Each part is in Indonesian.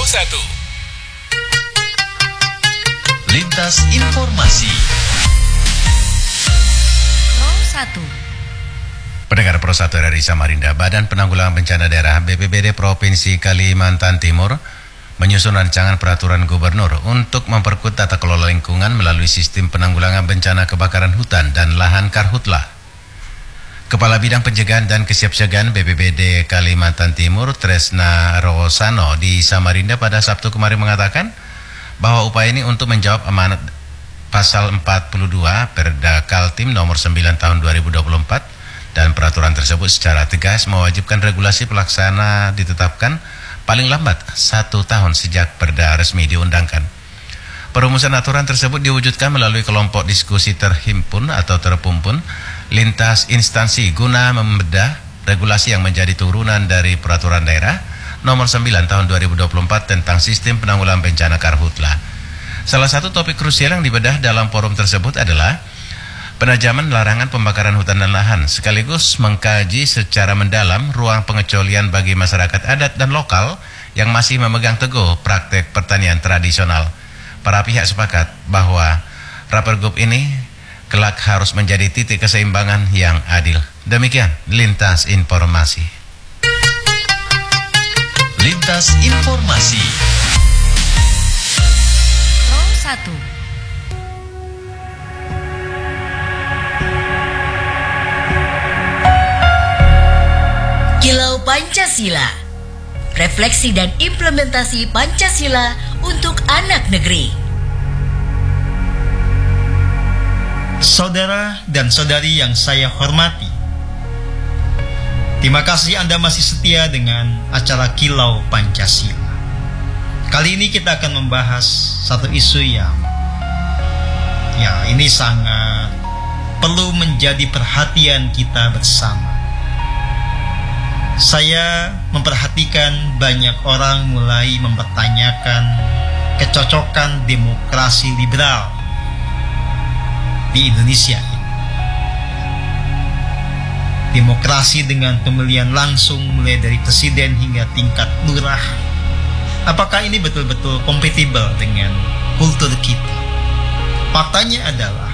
1. Lintas Informasi Pro 1. Pendengar Pro 1 dari Samarinda, Badan Penanggulangan Bencana Daerah BPBD Provinsi Kalimantan Timur menyusun rancangan peraturan gubernur untuk memperkuat tata kelola lingkungan melalui sistem penanggulangan bencana kebakaran hutan dan lahan Karhutla. Kepala Bidang Pencegahan dan Kesiapsiagaan BPBD Kalimantan Timur, Tresna Rosano di Samarinda pada Sabtu kemarin mengatakan bahwa upaya ini untuk menjawab amanat pasal 42 Perda Kaltim nomor 9 tahun 2024 dan peraturan tersebut secara tegas mewajibkan regulasi pelaksana ditetapkan paling lambat 1 tahun sejak Perda resmi diundangkan. Perumusan aturan tersebut diwujudkan melalui kelompok diskusi terhimpun atau terpumpun lintas instansi guna membedah regulasi yang menjadi turunan dari peraturan daerah nomor 9 tahun 2024 tentang sistem penanggulangan bencana Karhutla. Salah satu topik krusial yang dibedah dalam forum tersebut adalah penajaman larangan pembakaran hutan dan lahan, sekaligus mengkaji secara mendalam ruang pengecualian bagi masyarakat adat dan lokal yang masih memegang teguh praktek pertanian tradisional. Para pihak sepakat bahwa Rapergub ini kelak harus menjadi titik keseimbangan yang adil. Demikian Lintas Informasi. Lintas Informasi Pro 1. Kilau Pancasila. Refleksi dan implementasi Pancasila untuk anak negeri. Saudara dan saudari yang saya hormati, terima kasih Anda masih setia dengan acara Kilau Pancasila. Kali ini kita akan membahas satu isu yang ini sangat perlu menjadi perhatian kita bersama. Saya memperhatikan banyak orang mulai mempertanyakan kecocokan demokrasi liberal di Indonesia. Demokrasi dengan pemilihan langsung mulai dari presiden hingga tingkat lurah. Apakah ini betul-betul kompatibel dengan kultur kita? Faktanya adalah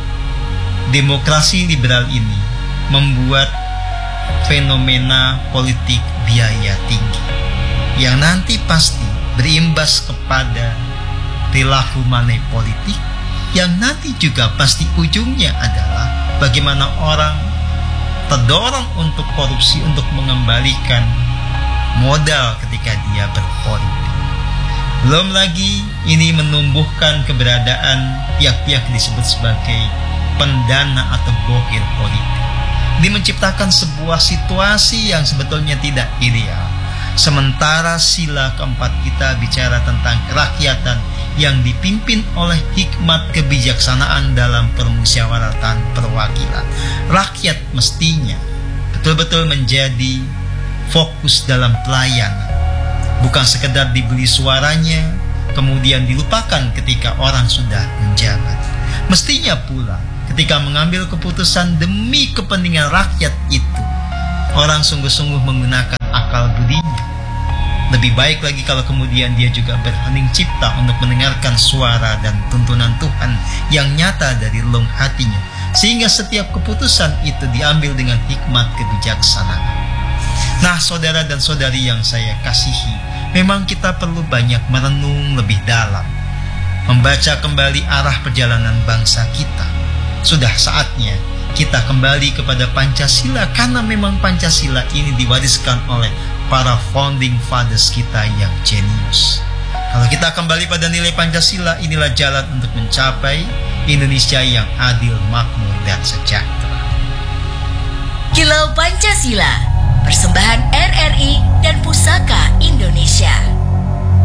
demokrasi liberal ini membuat fenomena politik biaya tinggi yang nanti pasti berimbas kepada perilaku money politik yang nanti juga pasti ujungnya adalah bagaimana orang terdorong untuk korupsi untuk mengembalikan modal ketika dia berpolitik. Belum lagi ini menumbuhkan keberadaan pihak-pihak disebut sebagai pendana atau bokir politik. Ini menciptakan sebuah situasi yang sebetulnya tidak ideal. Sementara sila keempat kita bicara tentang kerakyatan yang dipimpin oleh hikmat kebijaksanaan dalam permusyawaratan perwakilan. Rakyat mestinya betul-betul menjadi fokus dalam pelayanan. Bukan sekedar dibeli suaranya, kemudian dilupakan ketika orang sudah menjabat. Mestinya pula ketika mengambil keputusan demi kepentingan rakyat itu, orang sungguh-sungguh menggunakan akal budinya. Lebih baik lagi kalau kemudian dia juga berhening cipta untuk mendengarkan suara dan tuntunan Tuhan yang nyata dari relung hatinya, sehingga setiap keputusan itu diambil dengan hikmat kebijaksanaan. Nah, saudara dan saudari yang saya kasihi, memang kita perlu banyak merenung lebih dalam, membaca kembali arah perjalanan bangsa kita. Sudah saatnya kita kembali kepada Pancasila, karena memang Pancasila ini diwariskan oleh para founding fathers kita yang jenius. Kalau kita kembali pada nilai Pancasila, inilah jalan untuk mencapai Indonesia yang adil, makmur, dan sejahtera. Kilau Pancasila, persembahan RRI dan Pusaka Indonesia.